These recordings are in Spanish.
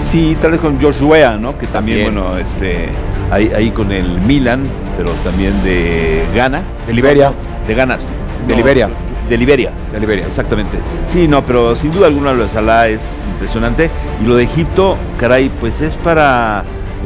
Sí, tal vez con George Weah, ¿no? Que también, bueno, ahí con el Milan, pero también de Ghana. De Liberia. De Ghana. De Liberia. De Liberia. De Liberia. Exactamente. Sí, no, pero sin duda alguna lo de Salah es impresionante. Y lo de Egipto, caray, pues es para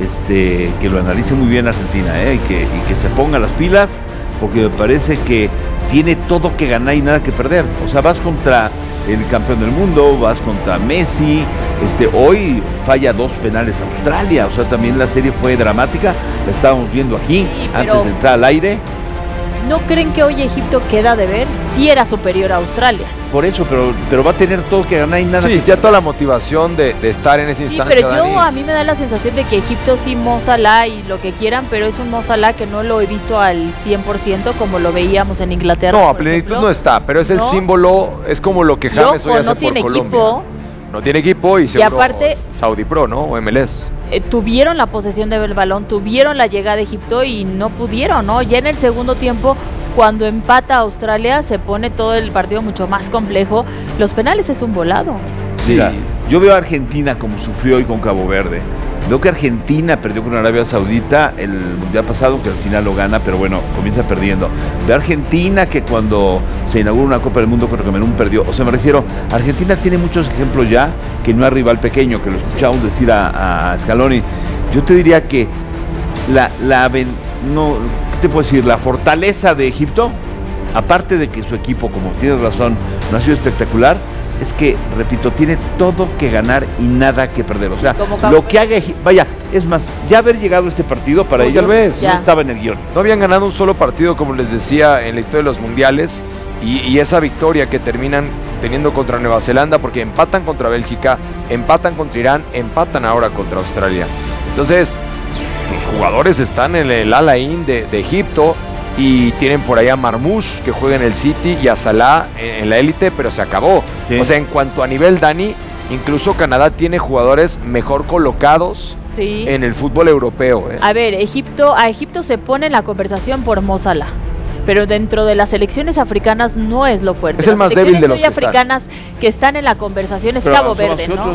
que lo analice muy bien Argentina, y que se ponga las pilas, porque me parece que tiene todo que ganar y nada que perder. O sea, vas contra el campeón del mundo, vas contra Messi, hoy falla 2 penales a Australia, o sea, también la serie fue dramática, la estábamos viendo aquí, sí, antes de entrar al aire. ¿No creen que hoy Egipto queda de ver? Sí era superior a Australia. Por eso, pero va a tener todo que ganar y nada. Sí, ya toda la motivación de estar en esa instancia. Sí, pero a mí me da la sensación de que Egipto sí Mo Salah y lo que quieran, pero es un Mo Salah que no lo he visto al 100% como lo veíamos en Inglaterra. No, a plenitud no está, pero es el símbolo, es como lo que James hoy hace por Colombia. No tiene equipo y aparte Saudi Pro, ¿no? O MLS. Tuvieron la posesión del balón, tuvieron la llegada de Egipto y no pudieron, ¿no? Ya en el segundo tiempo, cuando empata Australia, se pone todo el partido mucho más complejo. Los penales es un volado. Sí, yo veo a Argentina como sufrió hoy con Cabo Verde. Veo que Argentina perdió con Arabia Saudita el mundial pasado, que al final lo gana, pero bueno, comienza perdiendo. Veo a Argentina que cuando se inaugura una Copa del Mundo con Camerún perdió. O sea, me refiero, Argentina tiene muchos ejemplos ya que no es rival pequeño, que lo escuchamos decir a Scaloni. Yo te diría que ¿qué te puedo decir? La fortaleza de Egipto, aparte de que su equipo, como tienes razón, no ha sido espectacular, es que, repito, tiene todo que ganar y nada que perder. O sea, lo que haga Egipto, vaya, es más, ya haber llegado a este partido para ellos no estaba en el guión. No habían ganado un solo partido, como les decía, en la historia de los mundiales, y esa victoria que terminan teniendo contra Nueva Zelanda, porque empatan contra Bélgica, empatan contra Irán, empatan ahora contra Australia. Entonces, sus jugadores están en el Al-Ain de Egipto, y tienen por ahí a Marmoush, que juega en el City, y a Salah en la élite, pero se acabó. Sí. O sea, en cuanto a nivel, Dani, incluso Canadá tiene jugadores mejor colocados en el fútbol europeo. A ver, a Egipto se pone en la conversación por Mo Salah, pero dentro de las selecciones africanas no es lo fuerte. Es el más débil de los africanas que están en la conversación es Cabo Verde, ¿no?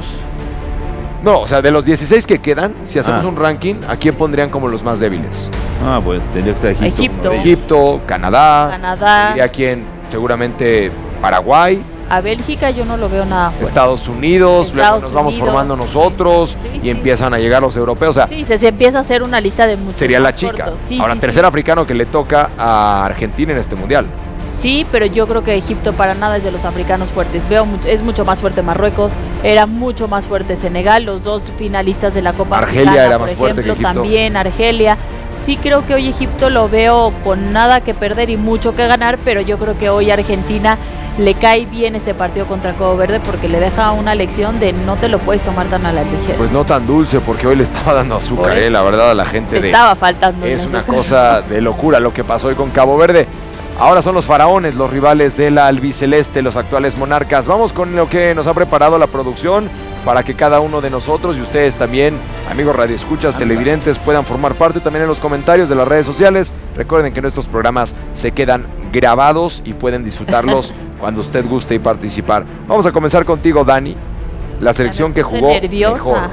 No, o sea, de los 16 que quedan, si hacemos un ranking, ¿a quién pondrían como los más débiles? Pues tendría que estar Egipto, Canadá. ¿Y a quién? Seguramente Paraguay. A Bélgica yo no lo veo nada fuerte. Estados Unidos, luego nos vamos formando nosotros y empiezan a llegar los europeos. O sea, se empieza a hacer una lista de muchos. Sería la chica. Ahora, tercer africano que le toca a Argentina en este mundial. Sí, pero yo creo que Egipto para nada es de los africanos fuertes. Es mucho más fuerte Marruecos, era mucho más fuerte Senegal, los 2 finalistas de la Copa Argelia Africana, era más fuerte que Egipto. También Argelia. Sí creo que hoy Egipto lo veo con nada que perder y mucho que ganar, pero yo creo que hoy Argentina le cae bien este partido contra Cabo Verde porque le deja una lección de no te lo puedes tomar tan a la ligera. Pues no tan dulce, porque hoy le estaba dando azúcar, la verdad, a la gente. Estaba faltando. Es una cosa de locura lo que pasó hoy con Cabo Verde. Ahora son los faraones, los rivales de la albiceleste, los actuales monarcas. Vamos con lo que nos ha preparado la producción para que cada uno de nosotros y ustedes también, amigos radioescuchas, televidentes, puedan formar parte también en los comentarios de las redes sociales. Recuerden que nuestros programas se quedan grabados y pueden disfrutarlos cuando usted guste y participar. Vamos a comenzar contigo, Dani. La selección que jugó mejor.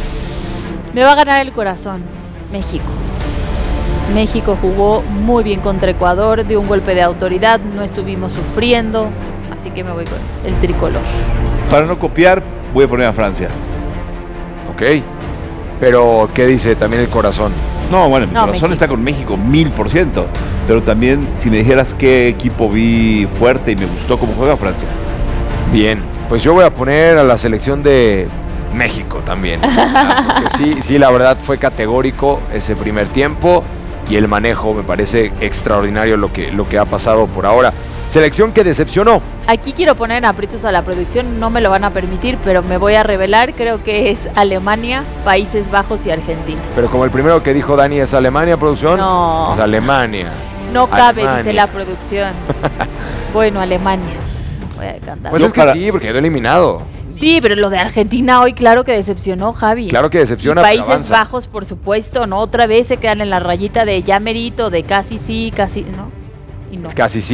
Me va a ganar el corazón, México. México jugó muy bien contra Ecuador, dio un golpe de autoridad, no estuvimos sufriendo, así que me voy con el tricolor. Para no copiar, voy a poner a Francia. Ok, pero ¿qué dice también el corazón? No, bueno, mi corazón México está con México, 1000%, pero también si me dijeras qué equipo vi fuerte y me gustó cómo juega Francia. Bien, pues yo voy a poner a la selección de México también. Porque sí, la verdad fue categórico ese primer tiempo. Y el manejo me parece extraordinario lo que ha pasado por ahora. Selección que decepcionó. Aquí quiero poner en aprietos a la producción, no me lo van a permitir, pero me voy a revelar, creo que es Alemania, Países Bajos y Argentina. Pero como el primero que dijo Dani es Alemania, producción. No. Es Alemania. No cabe, dice la producción. Bueno, Alemania. Voy a cantar. Pues es que sí, porque quedó eliminado. Sí, pero lo de Argentina hoy claro que decepcionó, Javi. Claro que decepciona, pero Países Bajos, por supuesto, ¿no? Otra vez se quedan en la rayita de ya merito, de casi sí, casi, ¿no? Y no. Casi sí.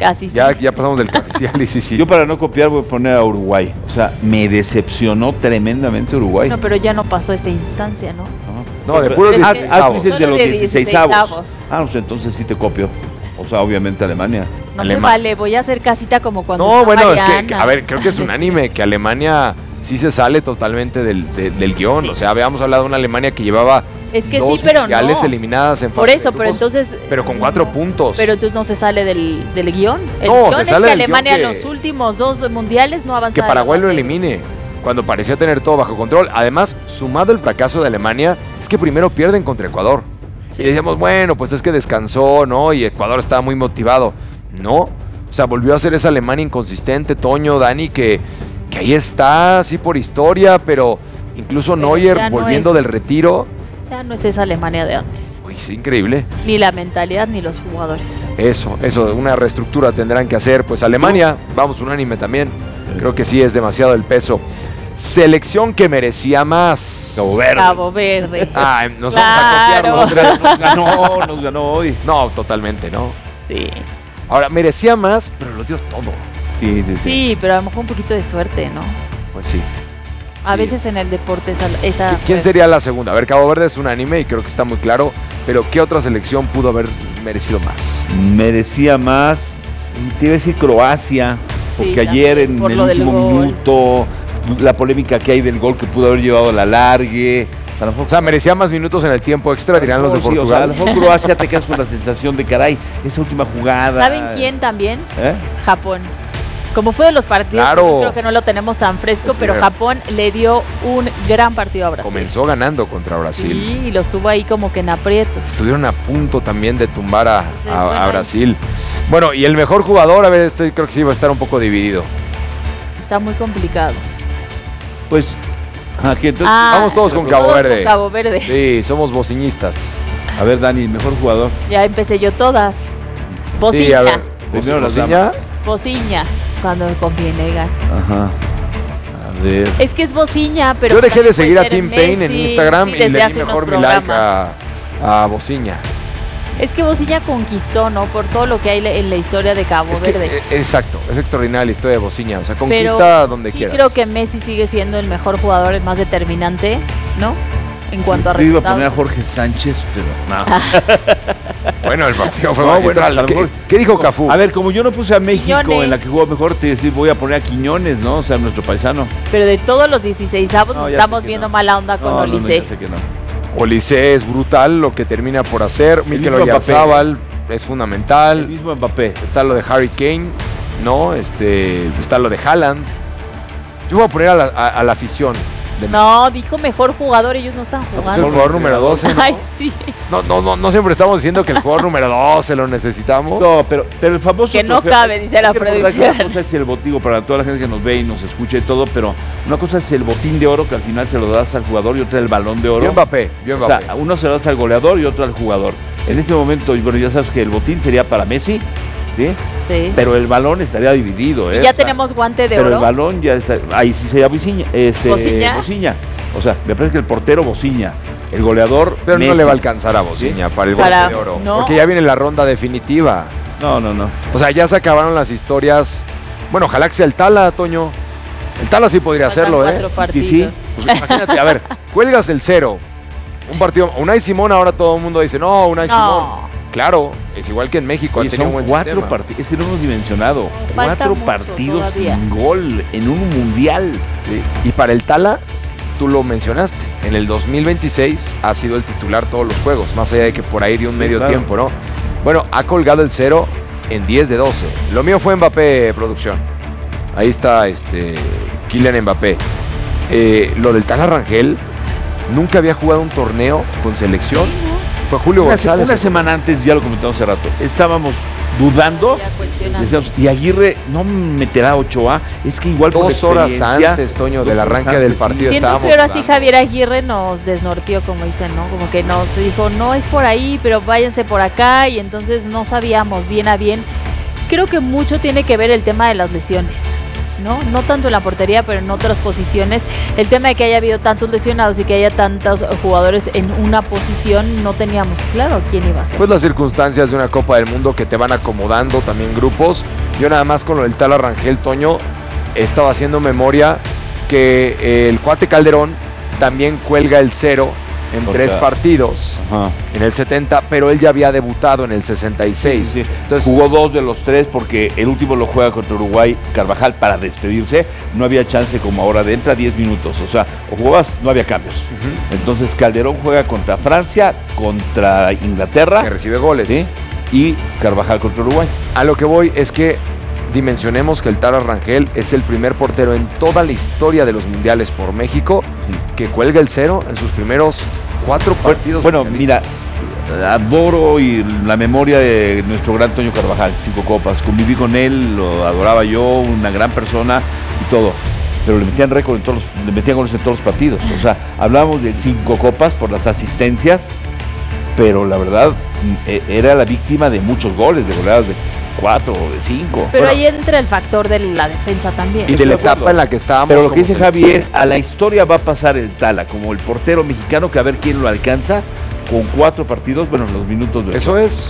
Casi sí. Ya pasamos del casi, sí. Yo para no copiar voy a poner a Uruguay. O sea, me decepcionó tremendamente Uruguay. No, pero ya no pasó esta instancia, ¿no? No, de Pero- puro tú 16avos. dices de los Solo de 16avos. Pues entonces sí te copio. O sea, obviamente Alemania. No se vale, voy a hacer casita como cuando No, está bueno, es Mariana. que, a ver, creo que es unánime que Alemania sí se sale totalmente del guión. O sea, habíamos hablado de una Alemania que llevaba Es que dos sí, pero mundiales no. eliminadas en fase Por eso, de pero grupos, entonces... pero con 4 no. puntos. Pero entonces no se sale del guión. El No, guión se es sale que del Alemania guión en que- los últimos 2 mundiales no avanzó. que Paraguay lo elimine cuando parecía tener todo bajo control. Además, sumado el fracaso de Alemania, es que primero pierden contra Ecuador. Sí. Y decíamos, bueno, pues es que descansó, ¿no? Y Ecuador estaba muy motivado. No, o sea, volvió a ser esa Alemania inconsistente, Toño, Dani, que ahí está, sí por historia, pero incluso Pero Neuer ya no volviendo es. del retiro. Ya no es esa Alemania de antes. Uy, es increíble. Ni la mentalidad ni los jugadores. Eso, una reestructura tendrán que hacer. Pues Alemania, vamos, unánime también. Creo que sí es demasiado el peso. Selección que merecía más. Cabo Verde. Cabo Verde. Ay, nos Claro. vamos a copiar los tres. Nos ganó hoy. No, totalmente, ¿no. Sí. Ahora, merecía más, pero lo dio todo. Sí. Sí, pero a lo mejor un poquito de suerte, ¿no? Pues sí. A Sí. veces en el deporte esa ¿Quién sería la segunda? A ver, Cabo Verde es unánime y creo que está muy claro, pero ¿qué otra selección pudo haber merecido más? Merecía más. Y te iba a decir Croacia. Porque Sí, ayer también, en por el lo del último gol. minuto, la polémica que hay del gol que pudo haber llevado a la largue. A lo mejor O sea, merecía más minutos en el tiempo extra, dirán los de sí, o sea, a Portugal. lo mejor Croacia te quedas con la sensación de caray, esa última jugada. ¿Saben quién también? ¿Eh? Japón. Como fue de los partidos, Claro. creo que no lo tenemos tan fresco, El pero primer. Japón le dio un gran partido a Brasil. Comenzó ganando contra Brasil. Sí, y los tuvo ahí como que en aprietos. Estuvieron a punto también de tumbar a buena. Brasil. Bueno, y el mejor jugador, a ver, creo que sí va a estar un poco dividido. Está muy complicado. Pues, aquí entonces. Vamos todos con Cabo Todos Verde. con Cabo Verde. Sí, somos bociñistas. A ver, Dani, mejor jugador. Ya empecé yo todas. Bociña. Sí, a ver. Primero las Bociña. damas. Bociña. Cuando me conviene. Ajá. A ver. Es que es Bociña, pero... Yo dejé también de seguir puede a ser Tim Payne en Messi, Instagram sí, y desde le di hace mejor unos mi like programas. a Bociña. Es que Bociña conquistó, ¿no? Por todo lo que hay en la historia de Cabo Es que, Verde. exacto, es extraordinaria la historia de Bociña. O sea, Pero conquista donde sí quieras. creo que Messi sigue siendo el mejor jugador, el más determinante, ¿no? En cuanto a Yo iba a resultados. poner a Jorge Sánchez, pero no. Bueno, el partido fue No, bueno, magistral. a lo mejor- ¿Qué dijo Cafú? A ver, como yo no puse a México Quiñones. en la que jugó mejor, te decir, voy a poner a Quiñones, ¿no? O sea, nuestro paisano. Pero de todos los 16avos No, ya estamos sé que viendo no. mala onda con No, Olise. ya sé que no. Olise es brutal lo que termina por hacer. Mikel mismo Mbappé. Oyarzábal es El fundamental. mismo Mbappé. Está lo de Harry Kane, ¿no? Está lo de Haaland. Yo voy a poner a la afición de No, dijo mejor jugador, ellos no están México. El jugando. jugador número 12. ¿no? Ay, sí. No siempre estamos diciendo que el jugador número 12 lo necesitamos. No, pero el famoso Que no trofeo- cabe, dice la hay que recordar que producción. Una cosa es el botín, para toda la gente que nos ve y nos escucha y todo, pero una cosa es el botín de oro que al final se lo das al jugador y otra el balón de oro. Yo Mbappé. O sea, uno se lo das al goleador y otro al jugador. En este momento, bueno, ya sabes que el botín sería para Messi, ¿sí? Sí. Pero el balón estaría dividido, ¿eh? Y ya tenemos guante de Pero oro. el balón ya está. Ahí sí sería Bociña. ¿Bociña? Bociña. O sea, me parece que el portero Bociña. El goleador. Pero no Messi. le va a alcanzar a Bociña para el Para- Bote de Oro. no. Porque ya viene la ronda definitiva. No. O sea, ya se acabaron las historias. Bueno, ojalá que sea el Tala, Toño. El Tala sí podría Faltan hacerlo, 4 ¿eh? partidos. Sí. Pues imagínate, a ver, cuelgas el 0. Un partido. Unai Simón, ahora todo el mundo dice, no, Unai Simón. No. Claro, es igual que en México. Oye, han tenido son un buen 4 sistema. partidos. Es que no hemos dimensionado. Falta 4 mucho partidos todavía. sin gol en un mundial. Sí. Y para el Tala, tú lo mencionaste. En el 2026 ha sido el titular todos los juegos. Más allá de que por ahí dio un Sí, medio claro. tiempo, ¿no? Bueno, ha colgado el 0 en 10 de 12. Lo mío fue Mbappé producción. Ahí está Kylian Mbappé. Lo del Tala Rangel, nunca había jugado un torneo con selección. Fue Julio González. Una semana antes, ya lo comentamos hace rato, estábamos dudando. Ya cuestionando. Decíamos, y Aguirre no meterá 8A. Es que igual por 2 horas experiencia, antes, Toño, 2 del horas arranque del antes, sí. partido. Siento estábamos que ahora sí dudando. Javier Aguirre nos desnorteó, como dicen, ¿no? Como que nos dijo, no es por ahí, pero váyanse por acá, y entonces no sabíamos bien a bien. Creo que mucho tiene que ver el tema de las lesiones, ¿no? No tanto en la portería, pero en otras posiciones. El tema de que haya habido tantos lesionados y que haya tantos jugadores en una posición, no teníamos claro quién iba a ser. Pues las circunstancias de una Copa del Mundo que te van acomodando también grupos. Yo nada más con lo del Tala Rangel, Toño, estaba haciendo memoria que el cuate Calderón también cuelga el 0 en 3 partidos. Ajá. En el 70, pero él ya había debutado en el 66. Sí. Entonces jugó 2 de los 3 porque el último lo juega contra Uruguay, Carvajal, para despedirse. No había chance como ahora de entra 10 minutos. O sea, o jugabas, no había cambios. Entonces Calderón juega contra Francia, contra Inglaterra. Que recibe goles. ¿Sí? Y Carvajal contra Uruguay. A lo que voy es que dimensionemos que el Tala Rangel es el primer portero en toda la historia de los mundiales por México que cuelga el 0 en sus primeros 4 partidos. Bueno, mira, adoro y la memoria de nuestro gran Toño Carvajal, 5 copas. Conviví con él, lo adoraba yo, una gran persona y todo. Pero le metían récord le metían goles en todos los partidos. O sea, hablábamos de 5 copas por las asistencias, pero la verdad era la víctima de muchos goles, de goleadas de 4 o de 5. Pero ahí entra el factor de la defensa también. Y de la etapa en la que estábamos. Pero lo que dice Javi es, a la historia va a pasar el Tala, como el portero mexicano, que a ver quién lo alcanza con 4 partidos, bueno, los minutos de eso es.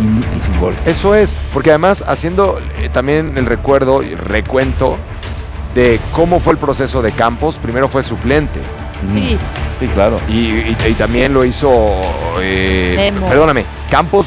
Y sin gol. Eso es, porque además haciendo también el recuerdo y recuento de cómo fue el proceso de Campos, primero fue suplente. Sí. Sí, claro. Y también lo hizo, perdóname, Campos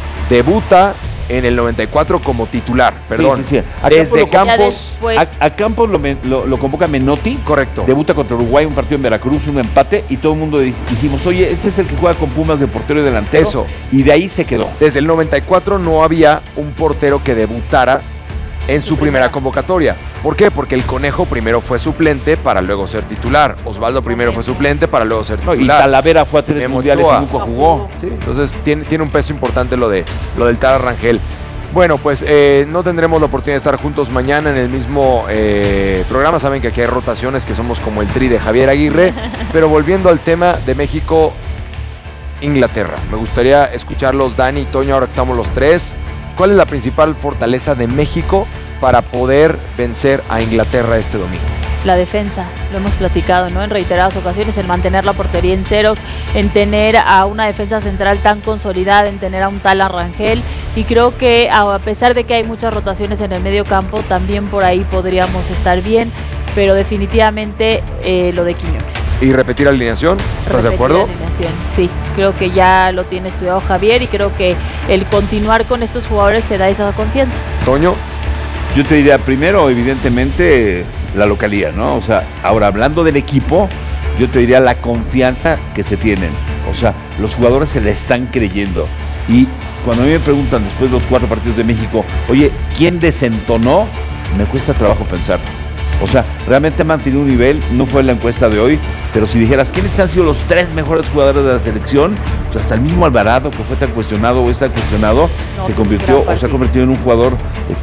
debuta en el 94 como titular, perdón. Sí. Desde Campos. A Campos lo convoca Menotti. Correcto. Debuta contra Uruguay, un partido en Veracruz, un empate, y todo el mundo dijimos, oye, este es el que juega con Pumas de portero y delantero. Eso. Y de ahí se quedó. Desde el 94 no había un portero que debutara en su primera convocatoria. ¿Por qué? Porque el Conejo primero fue suplente para luego ser titular. Osvaldo primero fue suplente para luego ser titular. Y Talavera fue a 3 mundiales y nunca jugó. Sí, entonces tiene un peso importante lo del Tala Rangel. Bueno, pues no tendremos la oportunidad de estar juntos mañana en el mismo programa. Saben que aquí hay rotaciones, que somos como el tri de Javier Aguirre. Pero volviendo al tema de México-Inglaterra, me gustaría escucharlos, Dani y Toño, ahora que estamos los 3. ¿Cuál es la principal fortaleza de México para poder vencer a Inglaterra este domingo? La defensa, lo hemos platicado, ¿no? En reiteradas ocasiones, en mantener la portería en ceros, en tener a una defensa central tan consolidada, en tener a un Tala Rangel, y creo que a pesar de que hay muchas rotaciones en el medio campo, también por ahí podríamos estar bien, pero definitivamente lo de Quiñones. ¿Y repetir alineación? ¿Estás de acuerdo? Alineación, sí, creo que ya lo tiene estudiado Javier y creo que el continuar con estos jugadores te da esa confianza. Toño. Yo te diría primero, evidentemente, la localía, ¿no? O sea, ahora hablando del equipo, yo te diría la confianza que se tienen. O sea, los jugadores se la están creyendo. Y cuando a mí me preguntan después de los 4 partidos de México, oye, ¿quién desentonó? Me cuesta trabajo pensar. O sea, realmente ha mantenido un nivel, no fue la encuesta de hoy, pero si dijeras, ¿quiénes han sido los 3 mejores jugadores de la selección? Pues hasta el mismo Alvarado, que fue tan cuestionado o es tan cuestionado, se ha convertido en un jugador,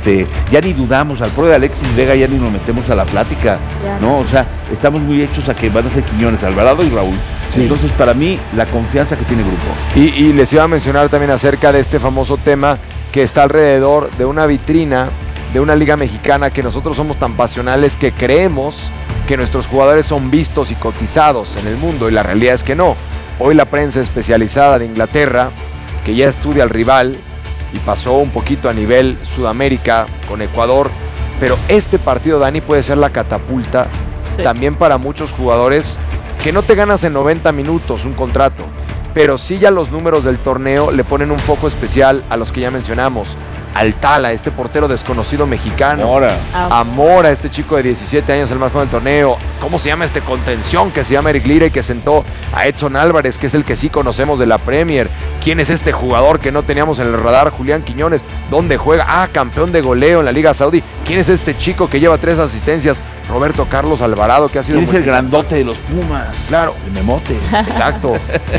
ya ni dudamos, al pro de Alexis Vega ya ni nos metemos a la plática, ¿no? O sea, estamos muy hechos a que van a ser Quiñones, Alvarado y Raúl. Sí. Entonces, para mí, la confianza que tiene el grupo. Y les iba a mencionar también acerca de este famoso tema que está alrededor de una vitrina de una liga mexicana, que nosotros somos tan pasionales que creemos que nuestros jugadores son vistos y cotizados en el mundo, y la realidad es que no. Hoy la prensa especializada de Inglaterra, que ya estudia al rival y pasó un poquito a nivel Sudamérica con Ecuador, pero este partido, Dani, puede ser la catapulta también para muchos jugadores que no te ganas en 90 minutos un contrato, pero sí ya los números del torneo le ponen un foco especial a los que ya mencionamos. Al Tala, este portero desconocido mexicano. A Mora, este chico de 17 años, el más joven del torneo. ¿Cómo se llama este contención que se llama Eric Lira y que sentó a Edson Álvarez, que es el que sí conocemos de la Premier? ¿Quién es este jugador que no teníamos en el radar? Julián Quiñones. ¿Dónde juega? Campeón de goleo en la Liga Saudí. ¿Quién es este chico que lleva 3 asistencias? Roberto Carlos Alvarado, que ha sido... ¿Quién es el grandote de los Pumas? Claro. El memote. Exacto.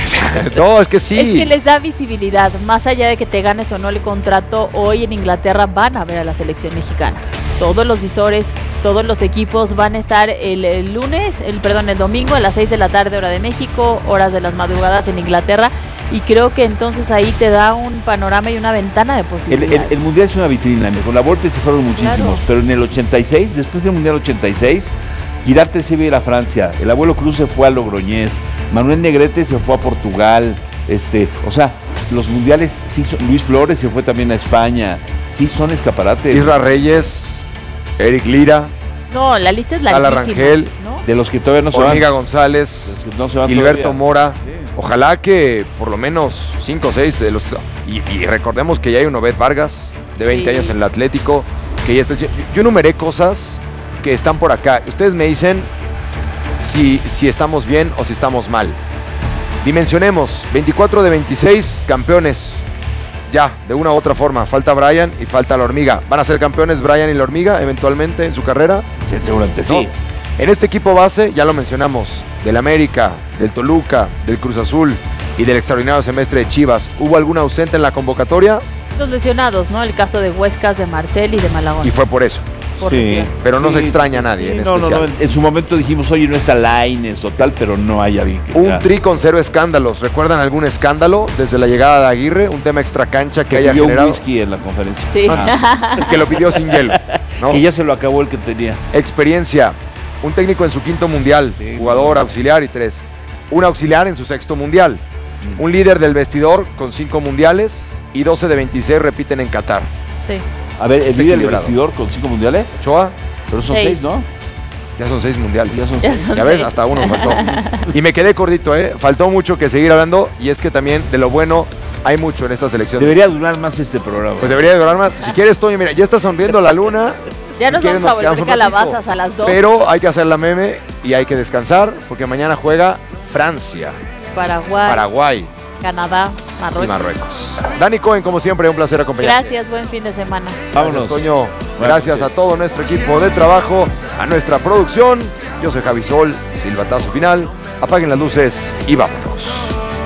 No, es que sí. Es que les da visibilidad, más allá de que te ganes o no el contrato. Hoy en Inglaterra van a ver a la selección mexicana. Todos los visores, todos los equipos van a estar el domingo a las 6 de la tarde, hora de México, horas de las madrugadas en Inglaterra. y creo que entonces ahí te da un panorama y una ventana de posibilidades. El Mundial es una vitrina, con la Volpe se fueron muchísimos, Claro. pero en el 86, después del Mundial 86, Girarte se iba a ir a Francia, el Abuelo Cruz se fue a Logroñés, Manuel Negrete se fue a Portugal, o sea, los mundiales, sí Luis Flores se fue también a España, sí son escaparates. Isra Reyes, Eric Lira, No, la lista es Ala larguísima, Rangel, ¿no? De los que todavía no se Hormiga van. González, Los que no se van Gilberto todavía. Mora. Sí. Ojalá que por lo menos 5 o 6 de los... Y recordemos que ya hay un Obed Vargas, de 20 Sí. años en el Atlético, que ya está... Yo enumeré cosas que están por acá. Ustedes me dicen si estamos bien o si estamos mal. Dimensionemos, 24 de 26 campeones. Ya, de una u otra forma. Falta Brian y falta la Hormiga. ¿Van a ser campeones Brian y la Hormiga eventualmente en su carrera? Sí, seguramente sí. No. En este equipo base, ya lo mencionamos, del América, del Toluca, del Cruz Azul y del extraordinario semestre de Chivas, ¿hubo algún ausente en la convocatoria? Los lesionados, ¿no? El caso de Huescas, de Marcel y de Malagón. Y fue por eso. por Sí. decir. Pero no se Sí, extraña a nadie sí, en no, especial. En su momento dijimos, oye, no está Lainez o tal, pero no hay alguien que Un sea- tri con 0 escándalos. ¿Recuerdan algún escándalo desde la llegada de Aguirre? Un tema extracancha que que haya pidió un generado. whisky en la conferencia. Sí. Que lo pidió sin hielo. ¿no? Que ya se lo acabó el que tenía. Experiencia. Un técnico en su quinto mundial. Sí, Jugador, no. auxiliar y 3. Un auxiliar en su sexto mundial. Un líder del vestidor con 5 mundiales y 12 de 26 repiten en Qatar. Sí. A ver, el Está líder del equilibrado. vestidor con 5 mundiales, Ochoa, pero son 6. 6, ¿no? ya son 6 mundiales. Ya son Ya seis. son Ya ves, 6. hasta uno faltó. Y me quedé cortito, ¿eh? Faltó mucho que seguir hablando y es que también de lo bueno hay mucho en esta selección. Debería durar más este programa. Pues debería durar más. Si quieres, Toño, mira, ya está sonriendo la luna. Ya nos Si quieres, vamos a quedamos volver un ratito. calabazas a las 2. Pero hay que hacer la meme y hay que descansar porque mañana juega Francia, Paraguay Canadá, y Marruecos. Marruecos. Dani Cohen, como siempre, un placer acompañarte. Gracias, buen fin de semana. Vámonos. Gracias, Toño. Buenas Gracias a noches. todo nuestro equipo de trabajo, a nuestra producción. Yo soy Javi Sol, silbatazo final. Apaguen las luces y vámonos.